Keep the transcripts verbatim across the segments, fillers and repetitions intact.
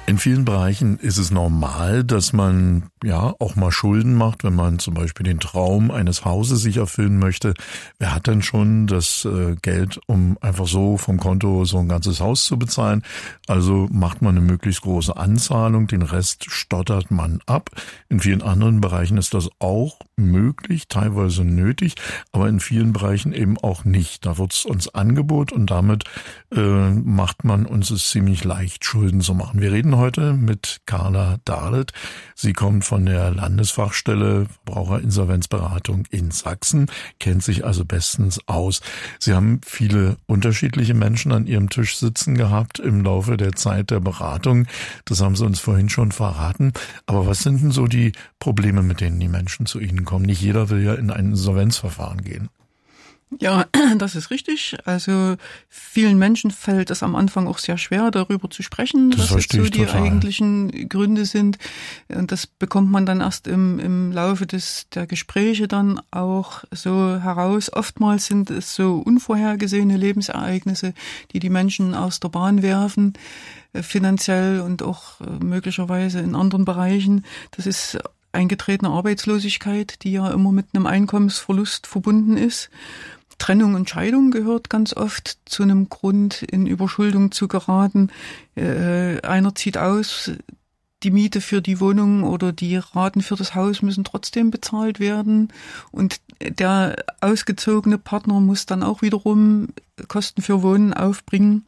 In vielen Bereichen ist es normal, dass man ja auch mal Schulden macht, wenn man zum Beispiel den Traum eines Hauses sich erfüllen möchte. Wer hat denn schon das äh, Geld, um einfach so vom Konto so ein ganzes Haus zu bezahlen? Also macht man eine möglichst große Anzahlung, den Rest stottert man ab. In vielen anderen Bereichen ist das auch möglich, teilweise nötig, aber in vielen Bereichen eben auch nicht. Da wird es uns Angebot und damit äh, macht man uns es ziemlich leicht, Schulden zu machen. Wir reden heute mit Carla Dahlert. Sie kommt von der Landesfachstelle Verbraucherinsolvenzberatung in Sachsen, kennt sich also bestens aus. Sie haben viele unterschiedliche Menschen an Ihrem Tisch sitzen gehabt im Laufe der Zeit der Beratung. Das haben Sie uns vorhin schon verraten. Aber was sind denn so die Probleme, mit denen die Menschen zu Ihnen kommen? Nicht jeder will ja in ein Insolvenzverfahren gehen. Ja, das ist richtig. Also vielen Menschen fällt es am Anfang auch sehr schwer, darüber zu sprechen, das was jetzt so die total. eigentlichen Gründe sind. Und das bekommt man dann erst im, im Laufe des der Gespräche dann auch so heraus. Oftmals sind es so unvorhergesehene Lebensereignisse, die die Menschen aus der Bahn werfen, finanziell und auch möglicherweise in anderen Bereichen. Das ist eingetretene Arbeitslosigkeit, die ja immer mit einem Einkommensverlust verbunden ist. Trennung und Scheidung gehört ganz oft zu einem Grund, in Überschuldung zu geraten. Äh, einer zieht aus, die Miete für die Wohnung oder die Raten für das Haus müssen trotzdem bezahlt werden. Und der ausgezogene Partner muss dann auch wiederum Kosten für Wohnen aufbringen.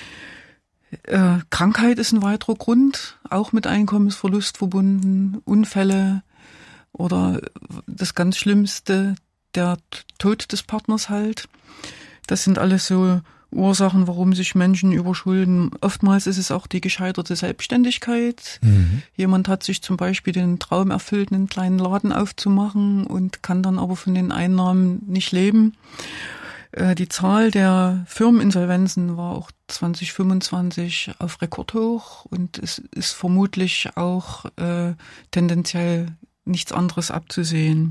Äh, Krankheit ist ein weiterer Grund, auch mit Einkommensverlust verbunden. Unfälle oder das ganz Schlimmste, der Tod des Partners halt. Das sind alles so Ursachen, warum sich Menschen überschulden. Oftmals ist es auch die gescheiterte Selbstständigkeit. Mhm. Jemand hat sich zum Beispiel den Traum erfüllt, einen kleinen Laden aufzumachen und kann dann aber von den Einnahmen nicht leben. Die Zahl der Firmeninsolvenzen war auch zwanzig fünfundzwanzig auf Rekordhoch und es ist vermutlich auch äh, tendenziell nichts anderes abzusehen.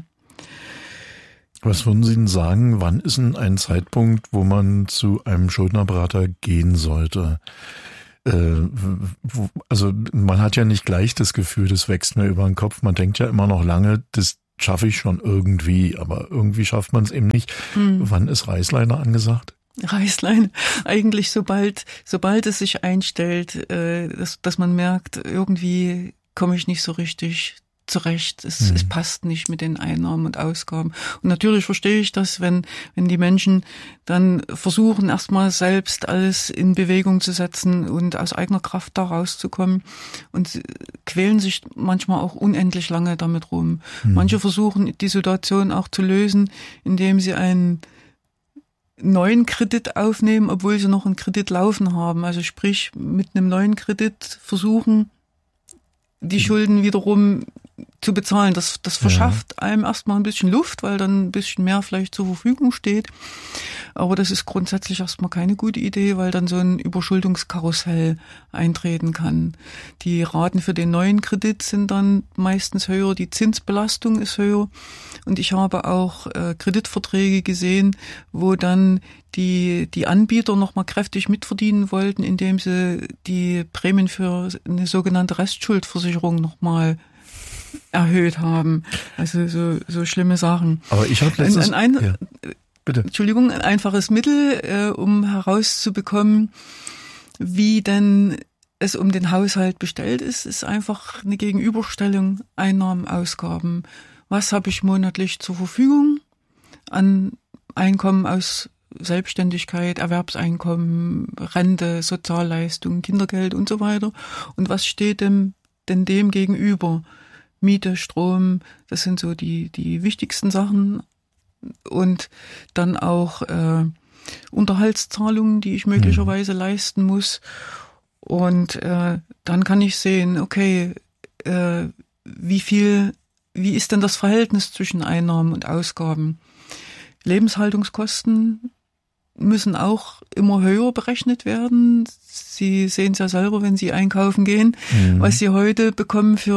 Was würden Sie denn sagen, wann ist denn ein Zeitpunkt, wo man zu einem Schuldnerberater gehen sollte? Äh, wo, also man hat ja nicht gleich das Gefühl, das wächst mir über den Kopf. Man denkt ja immer noch lange, das schaffe ich schon irgendwie, aber irgendwie schafft man es eben nicht. Hm. Wann ist Reißleine angesagt? Reißleine, eigentlich sobald, sobald es sich einstellt, äh, dass, dass man merkt, irgendwie komme ich nicht so richtig zurecht. Es, mhm. es passt nicht mit den Einnahmen und Ausgaben. Und natürlich verstehe ich das, wenn, wenn die Menschen dann versuchen, erstmal selbst alles in Bewegung zu setzen und aus eigener Kraft da rauszukommen und quälen sich manchmal auch unendlich lange damit rum. Mhm. Manche versuchen, die Situation auch zu lösen, indem sie einen neuen Kredit aufnehmen, obwohl sie noch einen Kredit laufen haben. Also sprich, mit einem neuen Kredit versuchen, die Schulden wiederum zu bezahlen. Das, das verschafft ja. einem erstmal ein bisschen Luft, weil dann ein bisschen mehr vielleicht zur Verfügung steht. Aber das ist grundsätzlich erstmal keine gute Idee, weil dann so ein Überschuldungskarussell eintreten kann. Die Raten für den neuen Kredit sind dann meistens höher, die Zinsbelastung ist höher. Und ich habe auch äh, Kreditverträge gesehen, wo dann die die Anbieter nochmal kräftig mitverdienen wollten, indem sie die Prämien für eine sogenannte Restschuldversicherung nochmal erhöht haben. Also so so schlimme Sachen. Aber ich habe letztens... Ein, ein, ja, bitte. Entschuldigung, ein einfaches Mittel, äh, um herauszubekommen, wie denn es um den Haushalt bestellt ist, ist einfach eine Gegenüberstellung Einnahmen, Ausgaben. Was habe ich monatlich zur Verfügung an Einkommen aus Selbstständigkeit, Erwerbseinkommen, Rente, Sozialleistungen, Kindergeld und so weiter. Und was steht dem, denn dem gegenüber? Miete, Strom, das sind so die, die wichtigsten Sachen. Und dann auch äh, Unterhaltszahlungen, die ich möglicherweise mhm. leisten muss. Und äh, dann kann ich sehen, okay, äh, wie viel, wie ist denn das Verhältnis zwischen Einnahmen und Ausgaben? Lebenshaltungskosten müssen auch immer höher berechnet werden. Sie sehen es ja selber, wenn Sie einkaufen gehen, mhm. was Sie heute bekommen für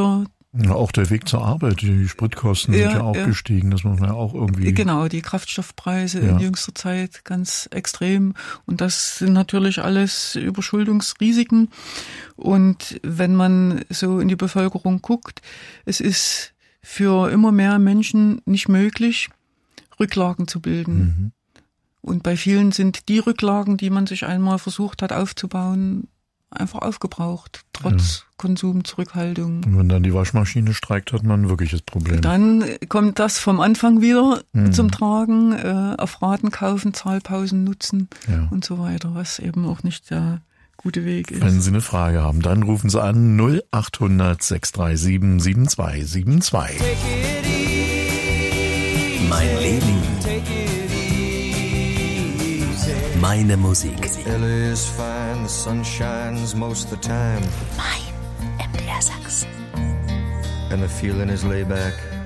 Ja, auch der Weg zur Arbeit, die Spritkosten ja, sind ja auch ja. gestiegen, das muss man ja auch irgendwie... Genau, die Kraftstoffpreise ja. in jüngster Zeit ganz extrem und das sind natürlich alles Überschuldungsrisiken und wenn man so in die Bevölkerung guckt, es ist für immer mehr Menschen nicht möglich, Rücklagen zu bilden. Mhm. Und bei vielen sind die Rücklagen, die man sich einmal versucht hat aufzubauen, einfach aufgebraucht, trotz ja. Konsumzurückhaltung. Und wenn dann die Waschmaschine streikt, hat man ein wirkliches Problem. Dann kommt das vom Anfang wieder mhm. zum Tragen, äh, auf Raten kaufen, Zahlpausen nutzen ja. und so weiter, was eben auch nicht der gute Weg ist. Wenn Sie eine Frage haben, dann rufen Sie an null acht hundert sechs drei sieben sieben zwei sieben zwei. Mein Leben. Meine Musik. L A is fine, the sun shines most of the time. Mein M D R Sachsen. And the feeling is laid back.